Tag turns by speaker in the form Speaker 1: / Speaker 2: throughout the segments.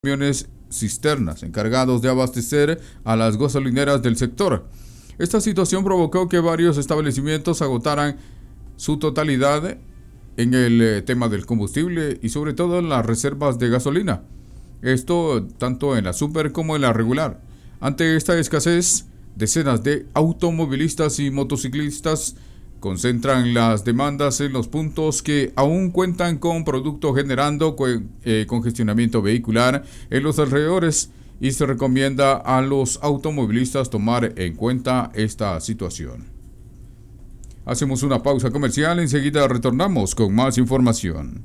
Speaker 1: camiones cisternas encargados de abastecer a las gasolineras del sector. Esta situación provocó que varios establecimientos agotaran su totalidad en el tema del combustible y sobre todo en las reservas de gasolina. Esto tanto en la super como en la regular. Ante esta escasez, decenas de automovilistas y motociclistas concentran las demandas en los puntos que aún cuentan con producto generando congestionamiento vehicular en los alrededores y se recomienda a los automovilistas tomar en cuenta esta situación. Hacemos una pausa comercial, enseguida retornamos con más información.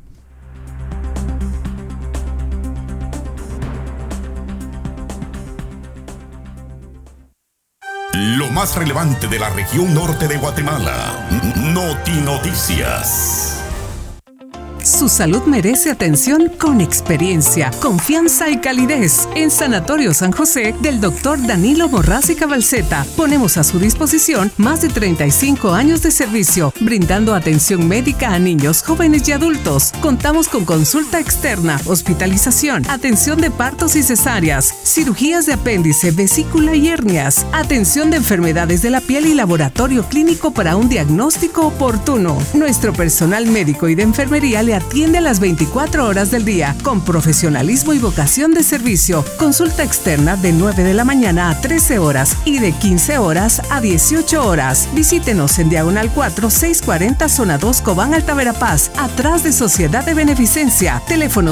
Speaker 2: Lo más relevante de la región norte de Guatemala. Notinoticias.
Speaker 3: Su salud merece atención con experiencia, confianza y calidez. En Sanatorio San José del Dr. Danilo Morraz y Cabalceta ponemos a su disposición más de 35 años de servicio, brindando atención médica a niños, jóvenes y adultos. Contamos con consulta externa, hospitalización, atención de partos y cesáreas, cirugías de apéndice, vesícula y hernias, atención de enfermedades de la piel y laboratorio clínico para un diagnóstico oportuno. Nuestro personal médico y de enfermería le atiende a las 24 horas del día, con profesionalismo y vocación de servicio. Consulta externa de 9 de la mañana a 13 horas y de 15 horas a 18 horas. Visítenos en Diagonal 4, 640, Zona 2, Cobán, Alta Verapaz, atrás de Sociedad de Beneficencia. Teléfono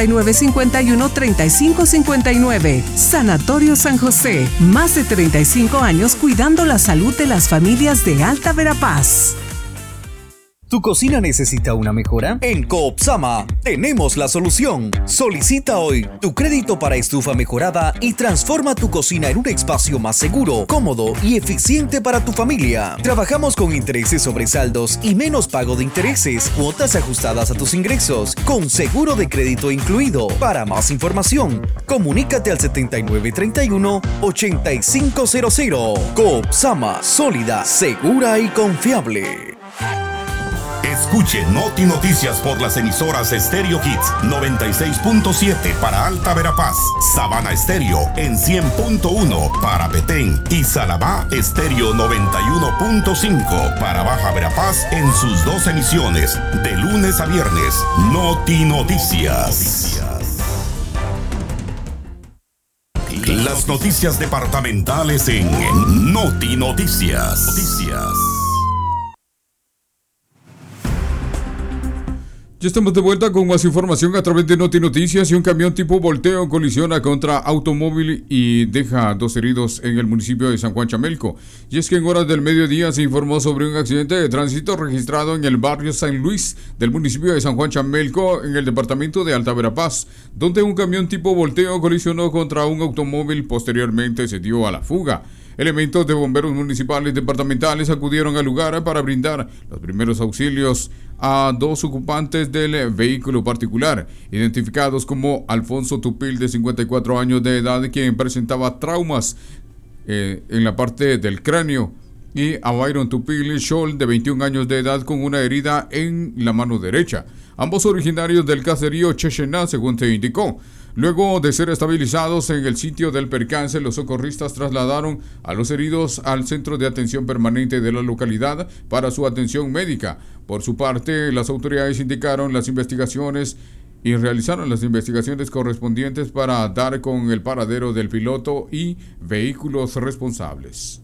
Speaker 3: 7951-3559. Sanatorio San José. Más de 35 años cuidando la salud de las familias de Alta Verapaz.
Speaker 4: ¿Tu cocina necesita una mejora? En Coopsama tenemos la solución. Solicita hoy tu crédito para estufa mejorada y transforma tu cocina en un espacio más seguro, cómodo y eficiente para tu familia. Trabajamos con intereses sobre saldos y menos pago de intereses, cuotas ajustadas a tus ingresos, con seguro de crédito incluido. Para más información, comunícate al 7931-8500. Coopsama, sólida, segura y confiable.
Speaker 2: Escuche Notinoticias por las emisoras Stereo Hits 96.7 para Alta Verapaz, Sabana Estéreo en 100.1 para Petén y Salabá Estéreo 91.5 para Baja Verapaz en sus dos emisiones de lunes a viernes. Notinoticias. Las noticias departamentales en Notinoticias.
Speaker 1: Ya estamos de vuelta con más información a través de Notinoticias. Y un camión tipo volteo colisiona contra automóvil y deja 2 heridos en el municipio de San Juan Chamelco. Y es que en horas del mediodía se informó sobre un accidente de tránsito registrado en el barrio San Luis del municipio de San Juan Chamelco en el departamento de Alta Verapaz, donde un camión tipo volteo colisionó contra un automóvil. Posteriormente se dio a la fuga. Elementos de bomberos municipales departamentales acudieron al lugar para brindar los primeros auxilios a 2 ocupantes del vehículo particular, identificados como Alfonso Tupil, de 54 años de edad, quien presentaba traumas en la parte del cráneo, y a Byron Tupil Scholl, de 21 años de edad, con una herida en la mano derecha. Ambos originarios del caserío Chechená, según se indicó. Luego de ser estabilizados en el sitio del percance, los socorristas trasladaron a los heridos al centro de atención permanente de la localidad para su atención médica. Por su parte, las autoridades indicaron las investigaciones y realizaron las investigaciones correspondientes para dar con el paradero del piloto y vehículos responsables.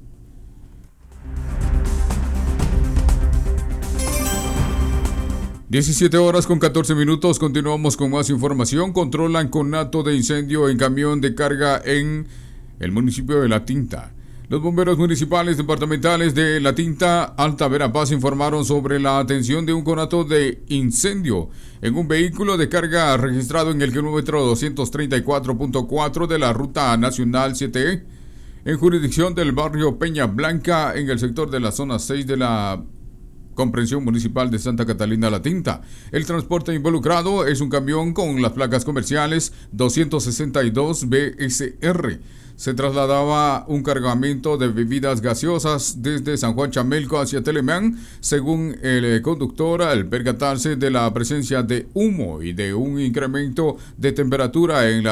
Speaker 1: (17:14). Continuamos con más información. Controlan conato de incendio en camión de carga en el municipio de La Tinta. Los bomberos municipales departamentales de La Tinta, Alta Verapaz, informaron sobre la atención de un conato de incendio en un vehículo de carga registrado en el kilómetro 234.4 de la Ruta Nacional 7E, en jurisdicción del barrio Peña Blanca, en el sector de la zona 6 de la Comprensión Municipal de Santa Catalina La Tinta. El transporte involucrado es un camión con las placas comerciales 262 BSR Se trasladaba un cargamento de bebidas gaseosas desde San Juan Chamelco hacia Telemán. Según el conductor, al percatarse de la presencia de humo y de un incremento de temperatura en la